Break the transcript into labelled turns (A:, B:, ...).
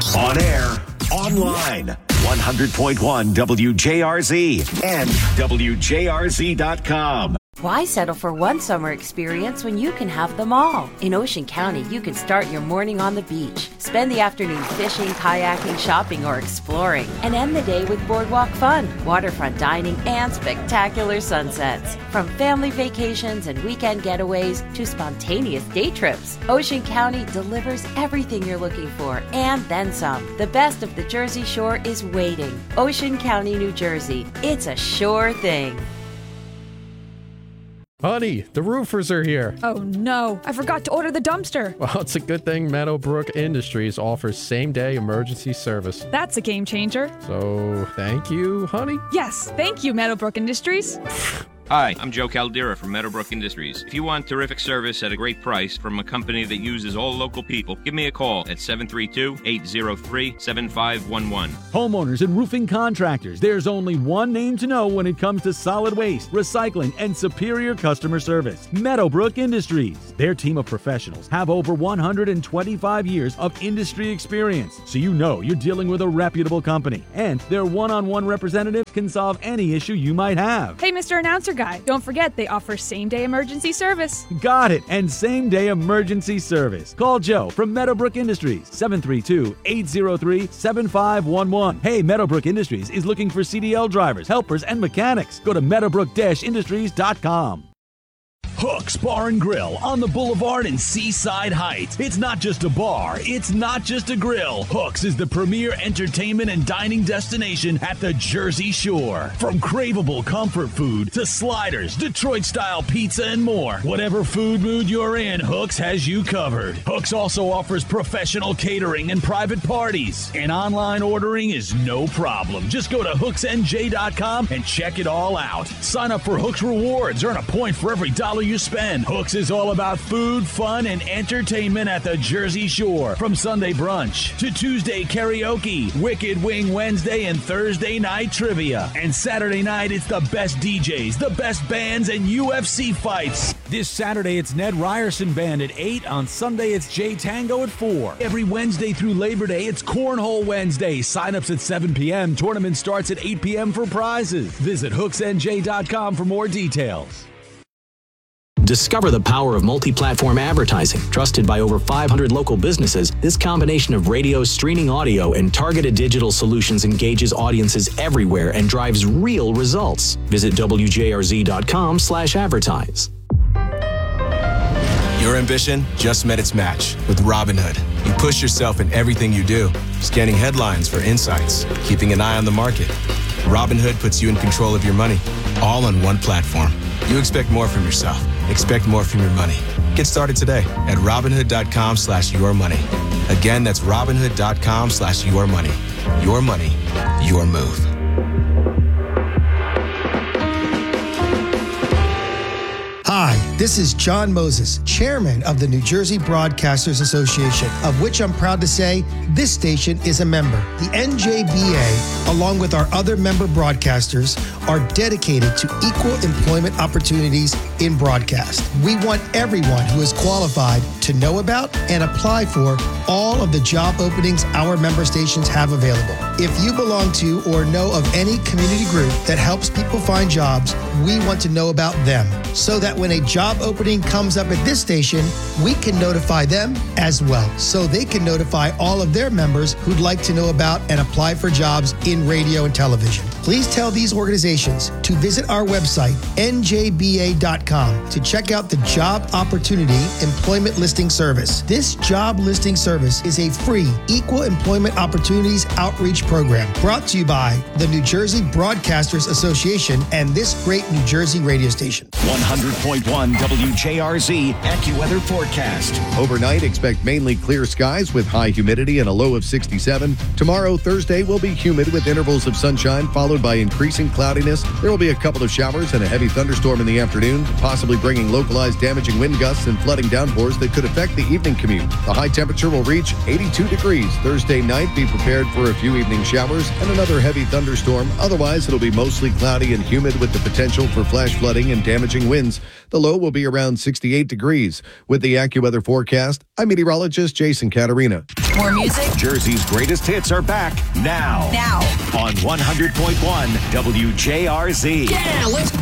A: On air, online, 100.1 WJRZ and WJRZ.com.
B: Why settle for one summer experience when you can have them all? In Ocean County, you can start your morning on the beach, spend the afternoon fishing, kayaking, shopping, or exploring, and end the day with boardwalk fun, waterfront dining, and spectacular sunsets. From family vacations and weekend getaways to spontaneous day trips, Ocean County delivers everything you're looking for and then some. The best of the Jersey Shore is waiting. Ocean County, New Jersey. It's a sure thing.
C: Honey, the roofers are here.
D: Oh no, I forgot to order the dumpster.
C: Well, it's a good thing Meadowbrook Industries offers same-day emergency service.
D: That's a game changer.
C: So, thank you, honey?
D: Yes, thank you, Meadowbrook Industries.
E: Hi, I'm Joe Caldera from Meadowbrook Industries. If you want terrific service at a great price from a company that uses all local people, give me a call at 732-803-7511.
F: Homeowners and roofing contractors, there's only one name to know when it comes to solid waste, recycling, and superior customer service. Meadowbrook Industries. Their team of professionals have over 125 years of industry experience, so you know you're dealing with a reputable company. And their one-on-one representative can solve any issue you might have.
D: Hey, Mr. Announcer Guy, don't forget they offer same-day emergency service.
F: Got it, and same-day emergency service. Call Joe from Meadowbrook Industries, 732-803-7511. Hey, Meadowbrook Industries is looking for CDL drivers, helpers, and mechanics. Go to meadowbrook-industries.com. Hooks Bar and Grill on the Boulevard in Seaside Heights. It's not just a bar, it's not just a grill. Hooks is the premier entertainment and dining destination at the Jersey Shore. From craveable comfort food to sliders, Detroit-style pizza, and more. Whatever food mood you're in, Hooks has you covered. Hooks also offers professional catering and private parties. And online ordering is no problem. Just go to hooksnj.com and check it all out. Sign up for Hooks Rewards, earn a point for every dollar you spend. Hooks is all about food, fun, and entertainment at the Jersey Shore. From Sunday brunch to Tuesday karaoke, Wicked Wing Wednesday, and Thursday night trivia. And Saturday night, it's the best DJs, the best bands, and UFC fights. This Saturday, it's Ned Ryerson Band at 8. On Sunday, it's J Tango at 4. Every Wednesday through Labor Day, it's Cornhole Wednesday. Sign-ups at 7 p.m. Tournament starts at 8 p.m. for prizes. Visit hooksnj.com for more details.
G: Discover the power of multi-platform advertising. Trusted by over 500 local businesses, this combination of radio, streaming audio, and targeted digital solutions engages audiences everywhere and drives real results. Visit WJRZ.com/advertise.
H: Your ambition just met its match with Robinhood. You push yourself in everything you do, scanning headlines for insights, keeping an eye on the market. Robinhood puts you in control of your money, all on one platform. You expect more from yourself. Expect more from your money. Get started today at Robinhood.com/yourmoney. Again, that's Robinhood.com/yourmoney. Your money, your move.
I: Hi, this is John Moses, chairman of the New Jersey Broadcasters Association, of which I'm proud to say this station is a member. The NJBA, along with our other member broadcasters, are dedicated to equal employment opportunities in broadcast. We want everyone who is qualified to know about and apply for all of the job openings our member stations have available. If you belong to or know of any community group that helps people find jobs, we want to know about them so that when a job opening comes up at this station, we can notify them as well, so they can notify all of their members who'd like to know about and apply for jobs in radio and television. Please tell these organizations to visit our website, njba.com, to check out the Job Opportunity Employment Listing Service. This job listing service is a free Equal Employment Opportunities Outreach Program brought to you by the New Jersey Broadcasters Association and this great New Jersey radio station.
A: 100.1 WJRZ AccuWeather forecast.
J: Overnight, expect mainly clear skies with high humidity and a low of 67. Tomorrow, Thursday, will be humid with intervals of sunshine followed by increasing cloudiness. There will be a couple of showers and a heavy thunderstorm in the afternoon, possibly bringing localized damaging wind gusts and flooding downpours that could affect the evening commute. The high temperature will reach 82 degrees. Thursday night, be prepared for a few evening showers and another heavy thunderstorm. Otherwise, it'll be mostly cloudy and humid with the potential for flash flooding and damaging winds. The low will be around 68 degrees. With the AccuWeather forecast, I'm meteorologist Jason Caterina.
K: More music?
A: Jersey's greatest hits are back now.
K: Now.
A: On 100.1 WJRZ.
K: Yeah, let's